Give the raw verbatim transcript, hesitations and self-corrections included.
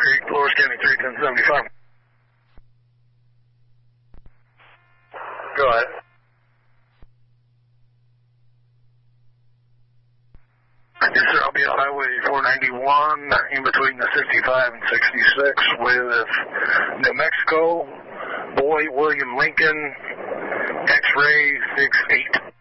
Creek, Flores County three ten seventy-five. Go ahead. Yes, sir. I'll be on Highway four ninety-one in between the sixty-five and sixty-six with New Mexico, Boy William Lincoln, X-ray six eight.